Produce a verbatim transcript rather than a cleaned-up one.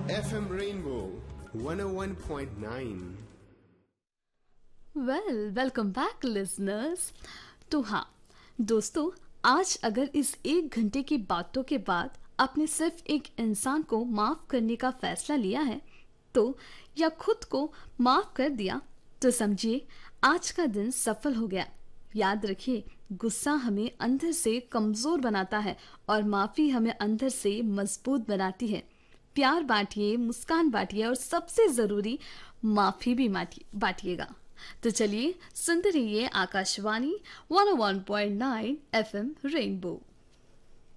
F M Rainbow one oh one point nine. Well welcome back listeners. तो हाँ दोस्तों, आज अगर इस एक घंटे की बातों के बाद आपने सिर्फ एक इंसान को माफ करने का फैसला लिया है तो या खुद को माफ कर दिया तो समझिए आज का दिन सफल हो गया। याद रखिए, गुस्सा हमें अंदर से कमजोर बनाता है और माफी हमें अंदर से मजबूत बनाती है। प्यार बांटिए, मुस्कान बांटिए और सबसे जरूरी माफी भी बांटिएगा। तो चलिए सुनते रहिए आकाशवाणी वन ओ one point nine FM rainbow.